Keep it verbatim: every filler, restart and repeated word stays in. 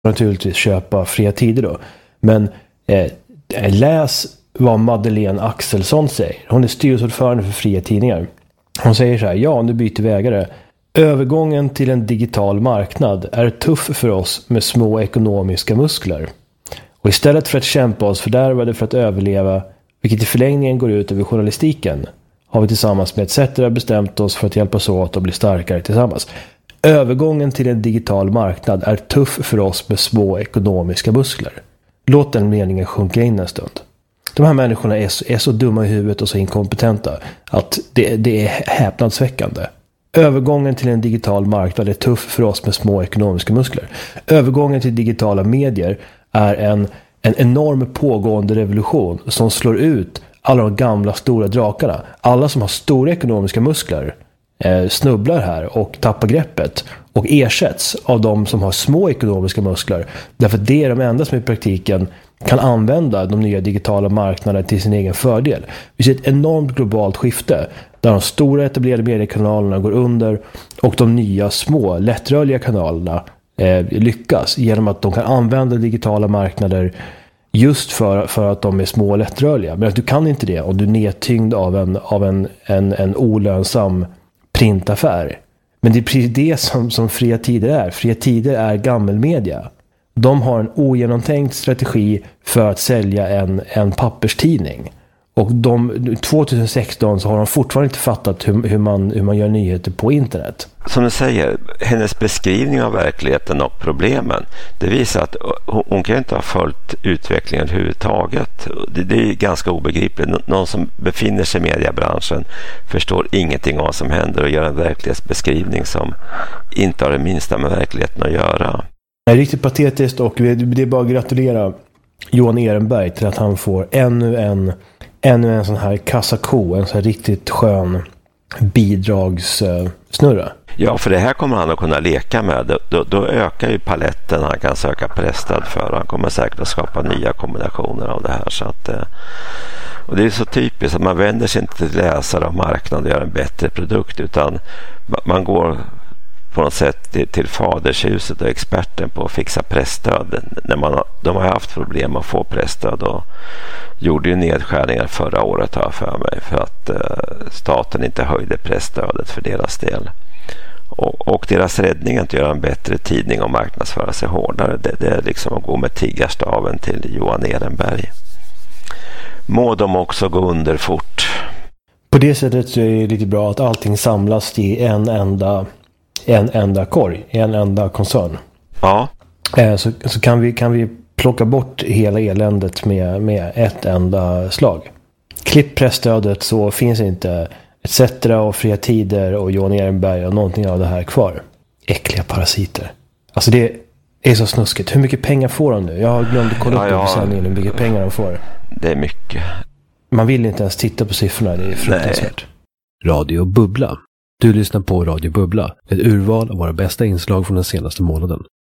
naturligtvis köpa Fria Tider då. Men eh, läs vad Madeleine Axelsson säger. Hon är styrelseordförande för Fria Tidningar. Hon säger så här: ja, nu byter vi ägare. Övergången till en digital marknad är tuff för oss med små ekonomiska muskler. Och istället för att kämpa oss fördärvade för att överleva, vilket i förlängningen går ut över journalistiken, har vi tillsammans med et cetera bestämt oss för att hjälpas åt och bli starkare tillsammans. Övergången till en digital marknad är tuff för oss med små ekonomiska muskler. Låt den meningen sjunka in en stund. De här människorna är så, är så dumma i huvudet och så inkompetenta att det, det är häpnadsväckande. Övergången till en digital marknad är tuff för oss med små ekonomiska muskler. Övergången till digitala medier är en, en enorm pågående revolution som slår ut alla de gamla stora drakarna. Alla som har stora ekonomiska muskler eh, snubblar här och tappar greppet och ersätts av de som har små ekonomiska muskler. Därför att det är de enda som i praktiken kan använda de nya digitala marknaderna till sin egen fördel. Vi ser ett enormt globalt skifte där de stora etablerade mediekanalerna går under och de nya små lättrörliga kanalerna eh, lyckas genom att de kan använda digitala marknader just för, för att de är små och lättrörliga. Men att du kan inte det om du är nedtyngd av en, av en, en, en olönsam printaffär. Men det är precis det som, som Fria Tider är. Fria Tider är gammelmedia. De har en ogenomtänkt strategi för att sälja en, en papperstidning. Och de, tjugohundrasexton så har de fortfarande inte fattat hur, hur, man, hur man gör nyheter på internet. Som du säger, hennes beskrivning av verkligheten och problemen, det visar att hon, hon kan inte ha följt utvecklingen överhuvudtaget. Det, det är ganska obegripligt. Någon som befinner sig i mediebranschen förstår ingenting om vad som händer och gör en verklighetsbeskrivning som inte har det minsta med verkligheten att göra. Det är riktigt patetiskt och det är bara att gratulera Johan Ehrenberg till att han får ännu en, ännu en sån här kassako, en sån här riktigt skön bidragssnurra. Ja, för det här kommer han att kunna leka med. Då, då ökar ju paletten han kan söka pressstöd för. Han kommer säkert att skapa nya kombinationer av det här. Så att, och det är så typiskt att man vänder sig inte till läsare av marknaden och gör en bättre produkt, utan man går på något sätt till, till fadershuset och experten på att fixa pressstöd. När man, de har haft problem att få pressstöd och gjorde ju nedskärningar förra året här för mig för att eh, staten inte höjde pressstödet för deras del. Och, och deras räddning att göra en bättre tidning och marknadsföra sig hårdare, det, det är liksom att gå med tiggarstaven till Johan Ehrenberg. Må de också gå under fort. På det sättet så är det lite bra att allting samlas i en enda en enda korg, en enda koncern. Ja. Eh, så så kan, vi, kan vi plocka bort hela eländet med, med ett enda slag. Klipp pressstödet så finns inte et cetera och Fria Tider och Johan Ehrenberg och någonting av det här kvar. Äckliga parasiter. Alltså det är så snuskigt. Hur mycket pengar får de nu? Jag har glömt att kolla upp ja, ja. Försäljningen, hur mycket pengar de får. Det är mycket. Man vill inte ens titta på siffrorna, det är fruktansvärt. Nej. Radio Bubbla. Du lyssnar på Radio Bubbla, ett urval av våra bästa inslag från den senaste månaden.